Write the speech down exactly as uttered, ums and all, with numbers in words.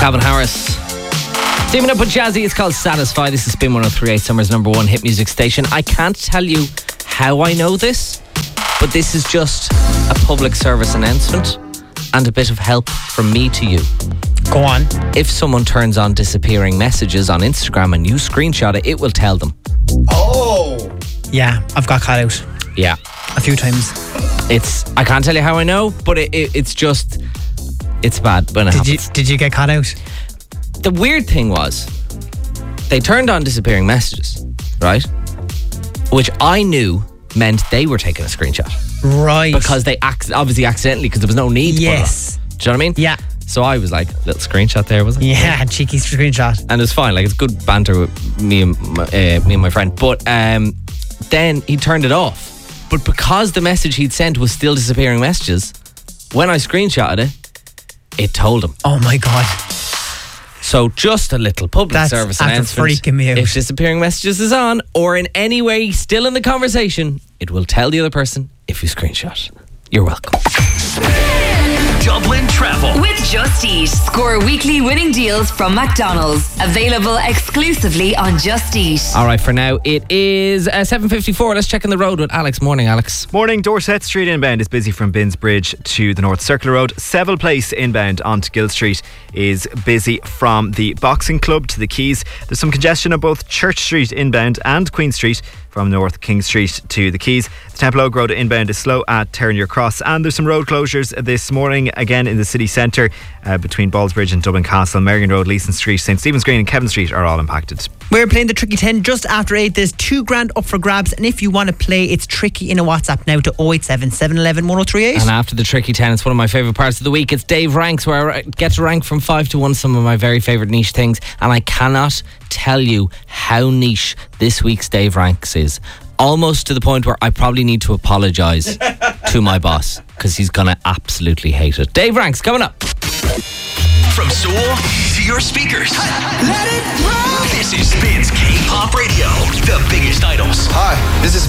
Calvin Harris. Teaming up with Jazzy, it's called Satisfy. This is Spin one oh three point eight, Summer's number one hit music station. I can't tell you how I know this, but this is just a public service announcement and a bit of help from me to you. Go on. If someone turns on disappearing messages on Instagram and you screenshot it, it will tell them. Oh! Yeah, I've got caught out. Yeah. A few times. It's, I can't tell you how I know, but it, it, it's just, it's bad when it did happens. You, did you get caught out? The weird thing was, they turned on disappearing messages, right? Which I knew meant they were taking a screenshot. Right. Because they ac- obviously accidentally, because there was no need to yes. put it on. Do you know what I mean? Yeah. So I was like, little screenshot there, was it? Yeah, cheeky screenshot. And it's fine, like it's good banter with me and my, uh, me and my friend. But um, then he turned it off. But because the message he'd sent was still disappearing messages, when I screenshotted it, it told him. Oh my God. So just a little public That's service after announcement. freaking me out. If disappearing messages is on, or in any way still in the conversation, it will tell the other person if you screenshot. You're welcome. Dublin Travel with Just Eat. Score weekly winning deals from McDonald's. Available exclusively on Just Eat. All right, for now it is uh, seven fifty-four. Let's check in the road with Alex. Morning, Alex. Morning. Dorset Street inbound is busy from Binns Bridge to the North Circular Road. Seville Place inbound onto Gill Street is busy from the Boxing Club to the Quays. There's some congestion on both Church Street inbound and Queen Street from North King Street to the Quays. The Temple Oak Road inbound is slow at Terranure Cross, and there's some road closures this morning again in the city centre uh, between Ballsbridge and Dublin Castle. Merrion Road, Leeson Street, St Stephen's Green and Kevin Street are all impacted. We're playing the Tricky ten just after eight. There's two grand up for grabs, and if you want to play, it's tricky in a WhatsApp now to oh eight seven, seven one one, one oh three eight. And after the Tricky ten, it's one of my favourite parts of the week. It's Dave Ranks, where I get to rank from five to one some of my very favourite niche things, and I cannot tell you how niche this week's Dave Ranks is. Almost to the point where I probably need to apologise to my boss, because he's going to absolutely hate it. Dave Ranks coming up. From Soul to your speakers. Let it roll. This is Spins K-Pop Radio. The biggest idols. Hi, this is